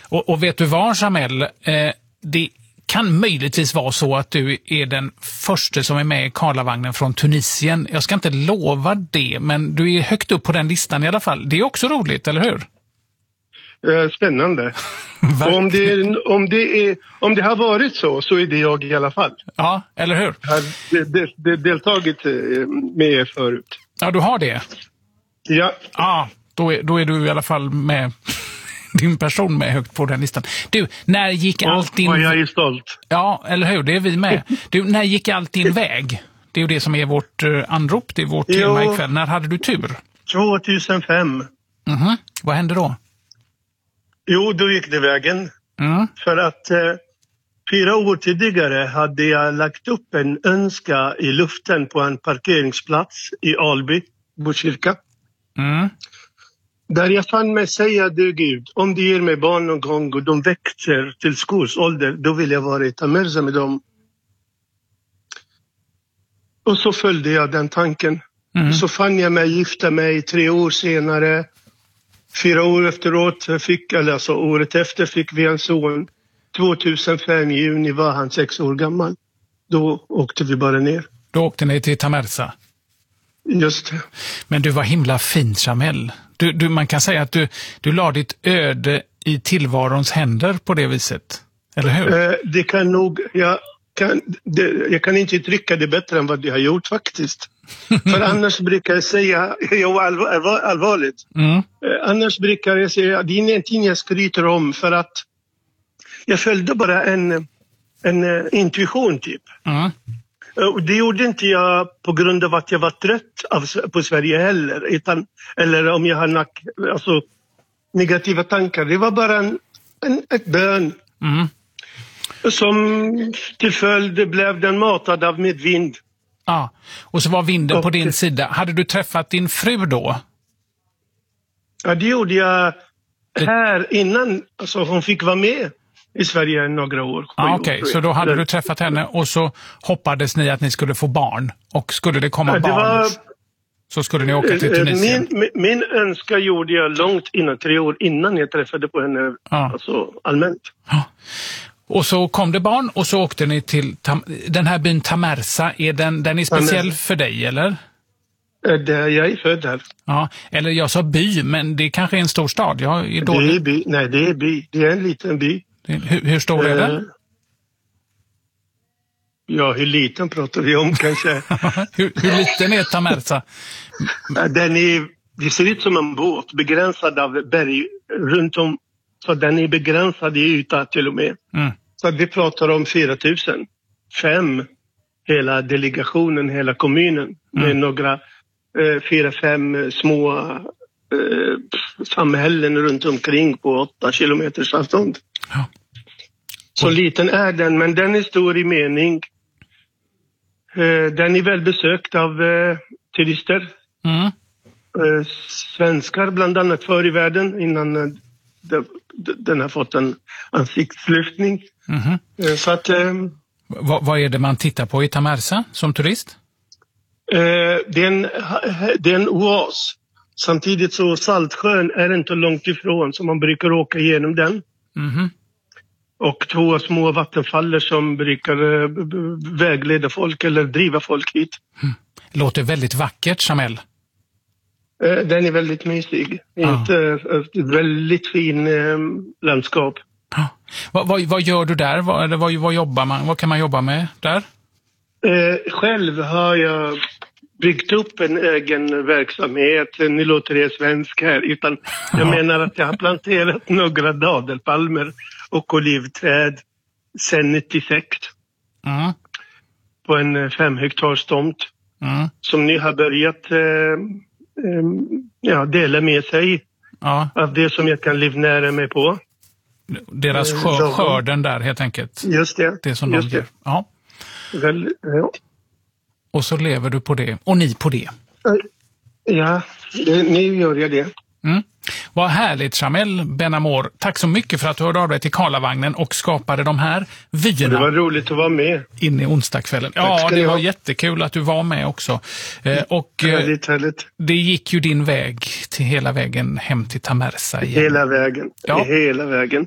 Och vet du vad, Jamel? Det kan möjligtvis vara så att du är den första som är med i Karlavagnen från Tunisien. Jag ska inte lova det, men du är högt upp på den listan i alla fall. Det är också roligt, eller hur? Spännande. om det har varit så är det jag i alla fall. Ja, eller hur? Jag har deltagit med förut. Ja, du har det? Ja. Ja, då är du i alla fall med... din person med högt på den listan. Du, när gick allt in... jag är stolt. Ja, eller hur? Det är vi med. Du, när gick allt din väg? Det är ju det som är vårt anrop, det är vårt tema ikväll. När hade du tur? 2005. Vad hände då? Jo, då gick det vägen. För att 4 år tidigare hade jag lagt upp en önska i luften på en parkeringsplats i Alby, Botkyrka. Där jag fann mig säga, du Gud, om du ger mig barn någon gång och de växer till skolsålder, då vill jag vara i Tamersa med dem. Och så följde jag den tanken. Så fann jag mig gifta mig 3 år senare. 4 år efteråt året efter fick vi en son. 2005 i juni var han 6 år gammal. Då åkte vi bara ner. Då åkte ni till Tamersa? Just det. Men du var himla fin, Jamel. Man kan säga att du la ditt öde i tillvarons händer på det viset. Eller hur? Det kan nog... Jag kan inte trycka det bättre än vad jag har gjort faktiskt. För annars brukar jag säga... allvarligt. Annars brukar jag säga att det är ingenting jag skryter om. För att jag följde bara en intuition typ. Och det gjorde inte jag på grund av att jag var trött på Sverige heller. Eller om jag har negativa tankar. Det var bara ett bön. Som till följd blev den matad av medvind. Ja, och så var vinden på din sida. Hade du träffat din fru då? Ja, det gjorde jag här innan. Alltså hon fick vara med i Sverige några år. Okej, så då hade du träffat henne och så hoppades ni att ni skulle få barn. Och skulle det komma barn så skulle ni åka till Tunisien. Min önska gjorde jag långt innan, 3 år innan jag träffade på henne allmänt. Ja. Och så kom det barn och så åkte ni till den här byn Tamersa. Den är speciell för dig, eller? Jag är född här. Ja, eller jag sa by, men det kanske är en stor stad. Jag är dålig. Det är by. Nej, det är by. Det är en liten by. Hur stor är den? Ja, hur liten pratar vi om kanske? hur liten är Tamersa? Det ser ut som en båt, begränsad av berg runt om. Så den är begränsad i yta till och med. Så vi pratar om 4005. Hela delegationen, hela kommunen. Med några 4-5 små samhällen runt omkring på 8 kilometers avstånd. Ja. Så liten är den, men den är stor i mening. Den är väl besökt av turister. Svenskar bland annat förr i världen innan den har fått en ansiktslyftning. Så att, vad är det man tittar på i Tamersa som turist? Det är en oas. Samtidigt så Saltsjön är inte långt ifrån, så man brukar åka igenom den. Och 2 små vattenfaller som brukar vägleda folk eller driva folk hit. Låter väldigt vackert, Jamel. Den är väldigt mysig. Inte väldigt fin landskap. Vad gör du där? Vad jobbar man? Vad kan man jobba med där? Själv har jag byggt upp en egen verksamhet. Nu låter det svensk här. Utan jag menar att jag har planterat några dadelpalmer och olivträd sedan 96. På en 5 hektars tomt. Som nu har börjat dela med sig av det som jag kan livnära mig på. Deras skörden där helt enkelt. Just det. Det som de gör. Ja. Ja. Och så lever du på det. Och ni på det. Ja, nu gör jag det. Vad härligt, Jamel Benamor. Tack så mycket för att du hörde av dig till Karlavagnen och skapade de här vyerna. Det var roligt att vara med. In i onsdagskvällen. Ja, det var jättekul att du var med också. Härligt. Det gick ju din väg till hela vägen hem till Tamersa igen. Hela vägen.